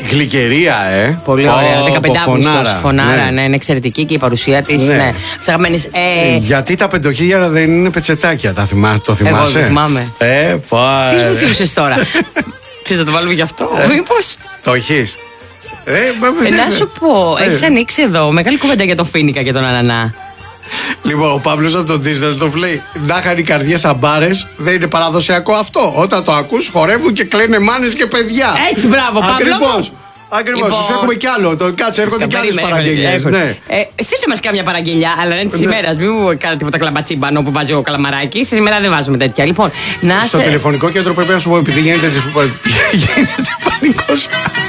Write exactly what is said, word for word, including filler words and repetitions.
Γλυκερία, ε. Πολύ ωραία. δεκαπέντε Αυγούστου. Φωνάρα, ναι. ναι, είναι εξαιρετική και η παρουσία τη. Ναι. Ναι. Ψαγμένης, ε... Γιατί τα πεντοχίλιαρα δεν είναι πετσετάκια, τα θυμάσαι, το θυμάσαι. Εγώ το θυμάμαι. Ε, πά, Τι μου θύμισες τώρα. Θες να το βάλουμε γι' αυτό, μήπως. Το έχεις. Ε, ε, να σου πω, έχεις ανοίξει εδώ μεγάλη κουβέντα για τον Φίνικα και τον Ανανά. Λοιπόν, ο Παύλος από τον Ντίζελντορφ λέει: να είχαν οι καρδιές αμπάρες, δεν είναι παραδοσιακό αυτό. Όταν το ακούς, χορεύουν και κλαίνε μάνες και παιδιά. Έτσι, μπράβο, Παύλο. Ακριβώς. Ακριβώς. Λοιπόν... Σου έχουμε κι άλλο. Το, κάτσε, έρχονται κι άλλες παραγγελίες. Ναι. Ε, θέλετε μας κάμια παραγγελιά, αλλά είναι τη ημέρα. Μην μου κάνετε τίποτα κλαμπατσίμπανο που βάζει ο Καλαμαράκης. Σήμερα δεν βάζουμε τέτοια. Λοιπόν, να στο σε... τηλεφωνικό κέντρο πρέπει να σου πω, επειδή γίνεται πανικός.